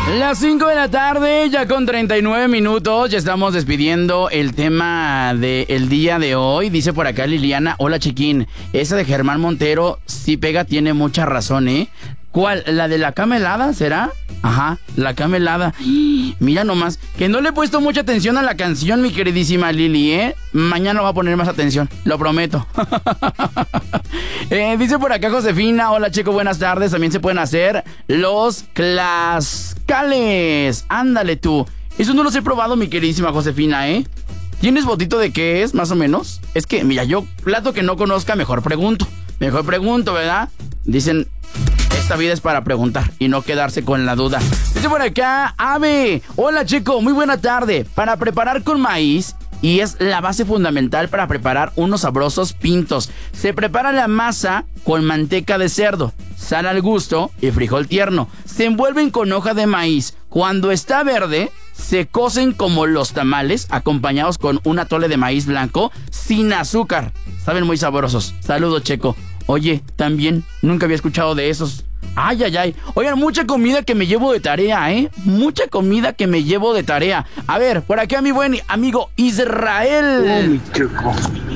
Las 5 de la tarde, ya con 39 minutos, ya estamos despidiendo el tema del día de hoy. Dice por acá Liliana, hola chiquín, esa de Germán Montero sí pega, tiene mucha razón, ¿eh? ¿Cuál? ¿La de la cama helada, será? Ajá, la cama helada. Mira nomás, que no le he puesto mucha atención a la canción, mi queridísima Lili, ¿eh? Mañana voy a poner más atención, lo prometo. Dice por acá Josefina, hola chico, buenas tardes. También se pueden hacer los tlaxcales. Ándale tú. Eso no los he probado, mi queridísima Josefina, ¿eh? ¿Tienes botito de qué es, más o menos? Es que, mira, yo, plato que no conozca, mejor pregunto. Mejor pregunto, ¿verdad? Dicen, esta vida es para preguntar y no quedarse con la duda. Dice por acá, Ave. Hola, chico, muy buena tarde. Para preparar con maíz, y es la base fundamental para preparar unos sabrosos pintos. Se prepara la masa con manteca de cerdo, sal al gusto y frijol tierno. Se envuelven con hoja de maíz. Cuando está verde, se cocen como los tamales, acompañados con un atole de maíz blanco sin azúcar. Saben muy sabrosos. Saludos, Checo. Oye, también, nunca había escuchado de esos. Ay, ay, ay. Oigan, mucha comida que me llevo de tarea, ¿eh? Mucha comida que me llevo de tarea. A ver, por aquí a mi buen amigo Israel. Mi chico.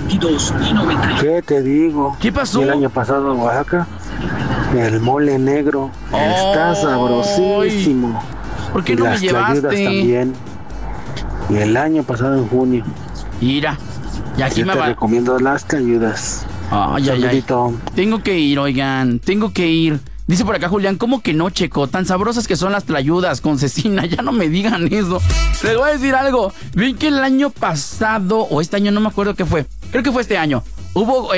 ¿Qué te digo? ¿Qué pasó? El año pasado en Oaxaca, el mole negro está sabrosísimo. ¿Por qué y no me las llevaste? tlayudas también. Y el año pasado en junio. Mira, y aquí Yo me te va. recomiendo las tlayudas. Ay, ay, ay. Saludito. Tengo que ir, oigan, tengo que ir. Dice por acá Julián, ¿cómo que no, Checo? Tan sabrosas que son las tlayudas con cecina, ya no me digan eso. Les voy a decir algo. Ven que el año pasado, o este año, no me acuerdo qué fue. Creo que fue este año. Hubo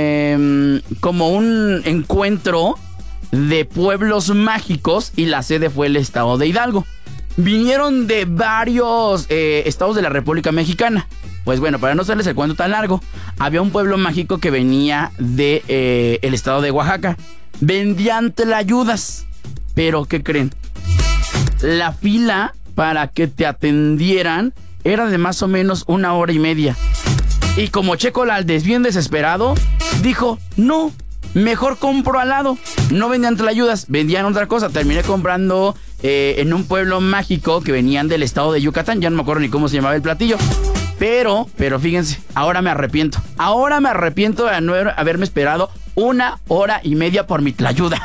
como un encuentro de pueblos mágicos y la sede fue el estado de Hidalgo. Vinieron de varios estados de la República Mexicana. Pues bueno, para no hacerles el cuento tan largo, había un pueblo mágico que venía de el estado de Oaxaca. Vendían tlayudas. Pero, ¿qué creen? La fila para que te atendieran era de más o menos 1 hora y media. Y como Checo Laldes, bien desesperado, dijo, no, mejor compro al lado. No vendían tlayudas, vendían otra cosa. Terminé comprando en un pueblo mágico que venían del estado de Yucatán. Ya no me acuerdo ni cómo se llamaba el platillo. Pero fíjense, ahora me arrepiento. Ahora me arrepiento de no haberme esperado 1 hora y media por mi tlayuda.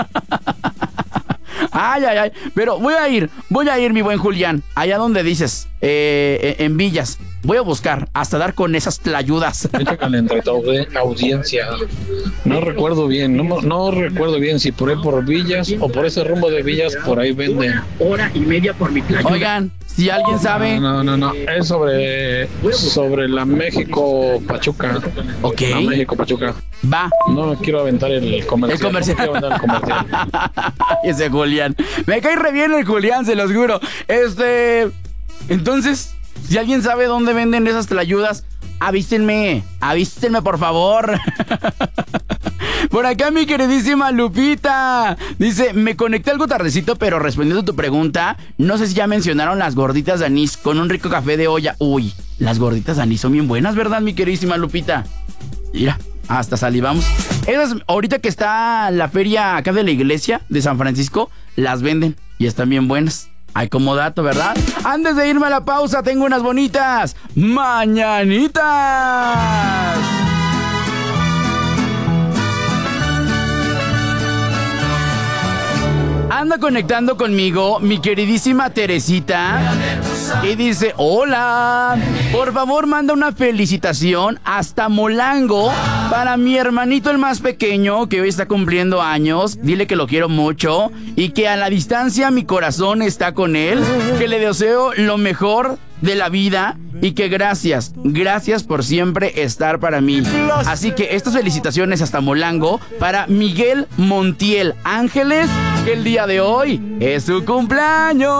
Ay, ay, ay. Pero voy a ir, mi buen Julián. Allá donde dices, en Villas. Voy a buscar hasta dar con esas tlayudas. Chécale entre tu audiencia. No recuerdo bien, no recuerdo bien si por ahí por Villas o por ese rumbo de Villas por ahí venden. 1 hora y media por mi tlayuda. Oigan, si alguien sabe. No. Es sobre la México Pachuca. Ok. La México Pachuca. Va. No me quiero aventar el comercial. El comercial. No quiero aventar el comercial. Ese Julián. Me cae re bien el Julián, se los juro. Entonces, si alguien sabe dónde venden esas tlayudas, avísenme por favor. Por acá mi queridísima Lupita dice, me conecté algo tardecito, pero respondiendo a tu pregunta, no sé si ya mencionaron las gorditas de anís con un rico café de olla. Uy, las gorditas de anís son bien buenas, ¿verdad, mi queridísima Lupita? Mira, hasta salivamos. Esas, ahorita que está la feria acá de la iglesia de San Francisco, las venden y están bien buenas. Hay como dato, ¿verdad? Antes de irme a la pausa, tengo unas bonitas mañanitas. Anda conectando conmigo mi queridísima Teresita y dice, hola, por favor manda una felicitación hasta Molango para mi hermanito el más pequeño que hoy está cumpliendo años. Dile que lo quiero mucho y que a la distancia mi corazón está con él, que le deseo lo mejor de la vida y que gracias por siempre estar para mí. Así que estas felicitaciones hasta Molango para Miguel Montiel Ángeles, que el día de hoy es su cumpleaños.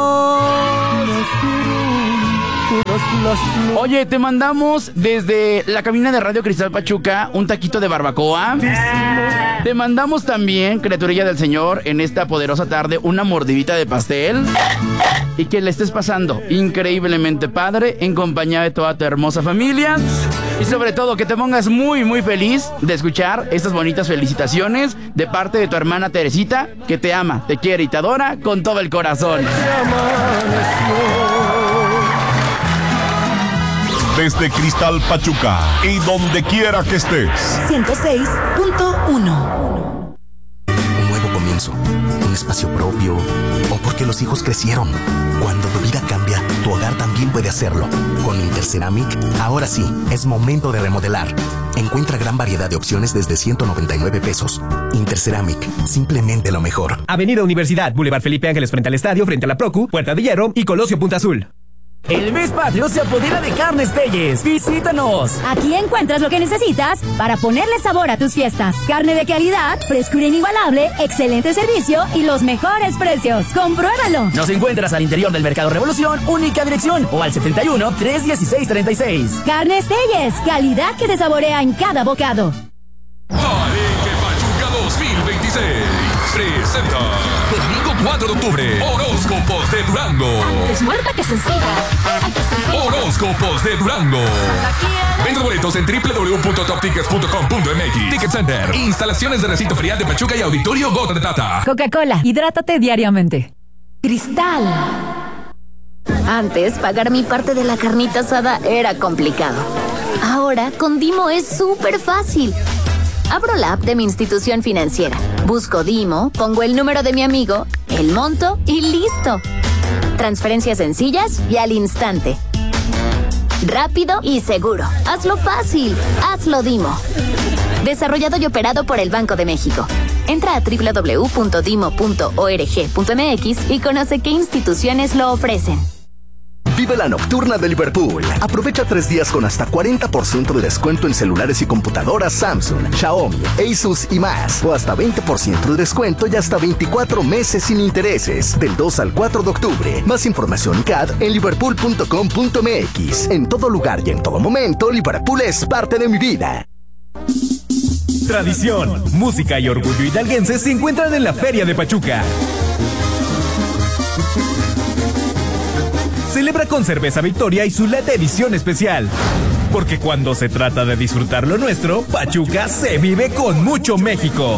Oye, te mandamos desde la cabina de Radio Cristal Pachuca un taquito de barbacoa. Te mandamos también, criaturilla del Señor, en esta poderosa tarde, una mordidita de pastel. Y que le estés pasando increíblemente padre en compañía de toda tu hermosa familia. Y sobre todo que te pongas muy, muy feliz de escuchar estas bonitas felicitaciones de parte de tu hermana Teresita, que te ama, te quiere y te adora con todo el corazón. Desde Cristal Pachuca y donde quiera que estés. 106.1. Un nuevo comienzo, un espacio propio, o porque los hijos crecieron. Cuando tu vida cambia, tu hogar también puede hacerlo. Con Interceramic, ahora sí, es momento de remodelar. Encuentra gran variedad de opciones desde 199 pesos. Interceramic, simplemente lo mejor. Avenida Universidad, Boulevard Felipe Ángeles frente al estadio, frente a la Procu, Puerta de Hierro y Colosio Punta Azul. El mes patrio se apodera de Carnes Telles. ¡Visítanos! Aquí encuentras lo que necesitas para ponerle sabor a tus fiestas. Carne de calidad, frescura inigualable, excelente servicio y los mejores precios. ¡Compruébalo! Nos encuentras al interior del Mercado Revolución, única dirección, o al 71-316-36. Carnes Telles, calidad que se saborea en cada bocado. Palenque Pachuca 2026 presenta domingo 4 de octubre Horóscopos de Durango. Es muerta que se siga. Horóscopos de Durango. Venta boletos en www.toptickets.com.mx. Ticket Center, instalaciones de recinto ferial de Pachuca y auditorio Gota de Plata. Coca-Cola, hidrátate diariamente. Cristal. Antes, pagar mi parte de la carnita asada era complicado. Ahora, con Dimo es súper fácil. Abro la app de mi institución financiera, busco Dimo, pongo el número de mi amigo, el monto y listo. Transferencias sencillas y al instante. Rápido y seguro. Hazlo fácil. Hazlo Dimo. Desarrollado y operado por el Banco de México. Entra a www.dimo.org.mx y conoce qué instituciones lo ofrecen. Vive la nocturna de Liverpool. Aprovecha 3 días con hasta 40% de descuento en celulares y computadoras Samsung, Xiaomi, Asus y más. O hasta 20% de descuento y hasta 24 meses sin intereses. Del 2 al 4 de octubre. Más información y CAD en liverpool.com.mx. En todo lugar y en todo momento, Liverpool es parte de mi vida. Tradición, música y orgullo hidalguense se encuentran en la Feria de Pachuca. Celebra con Cerveza Victoria y su lata edición especial. Porque cuando se trata de disfrutar lo nuestro, Pachuca se vive con mucho México.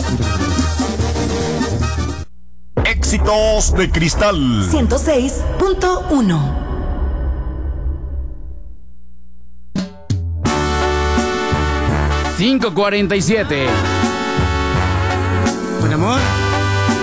Éxitos de Cristal. 106.1. $5.47. Buen amor.